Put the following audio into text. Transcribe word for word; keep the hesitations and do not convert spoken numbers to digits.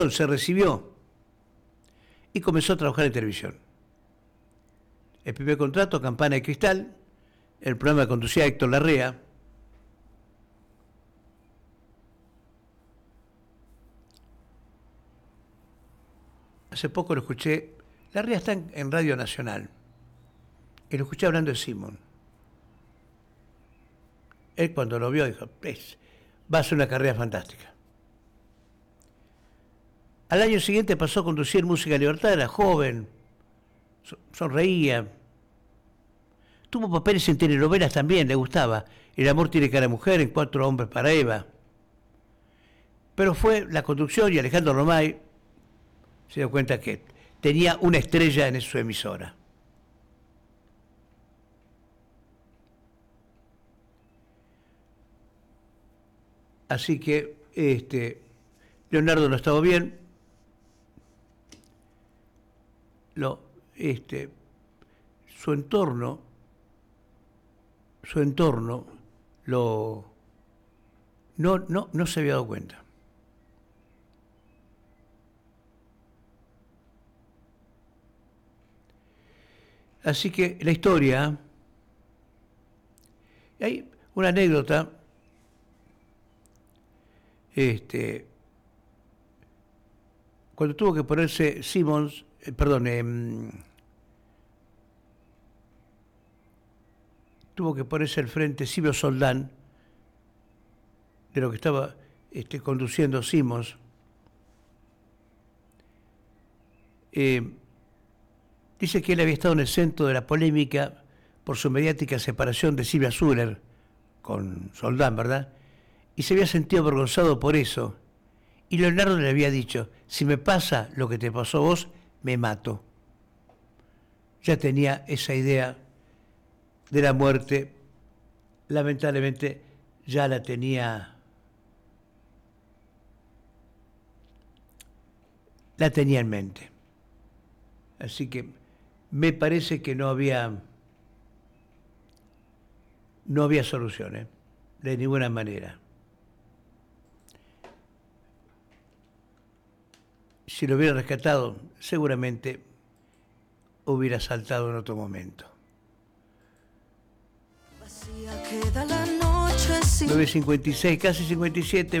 se recibió y comenzó a trabajar en televisión. El primer contrato, Campana de Cristal, el programa que conducía Héctor Larrea. Hace poco lo escuché, Larrea está en, en Radio Nacional, y lo escuché hablando de Simón. Él cuando lo vio dijo, va a ser una carrera fantástica. Al año siguiente pasó a conducir Música Libertad, era joven, sonreía. Tuvo papeles en telenovelas también, le gustaba. El amor tiene cara de mujer, en Cuatro hombres para Eva. Pero fue la conducción y Alejandro Romay se dio cuenta que tenía una estrella en su emisora. Así que este, Leonardo no estaba bien. Lo, este, su entorno, su entorno lo, no, no, no se había dado cuenta. Así que la historia, hay una anécdota, este, cuando tuvo que ponerse Simmons, eh, perdón, eh, tuvo que ponerse al frente Silvio Soldán, de lo que estaba este, conduciendo Simmons. Eh, Dice que él había estado en el centro de la polémica por su mediática separación de Silvia Zuller con Soldán, ¿verdad? Y se había sentido avergonzado por eso. Y Leonardo le había dicho, si me pasa lo que te pasó a vos, me mato. Ya tenía esa idea de la muerte, lamentablemente ya la tenía, la tenía en mente. Así que me parece que no había no había solución, ¿eh? De ninguna manera. Si lo hubiera rescatado, seguramente hubiera saltado en otro momento. nueve cincuenta y seis, casi cincuenta y siete.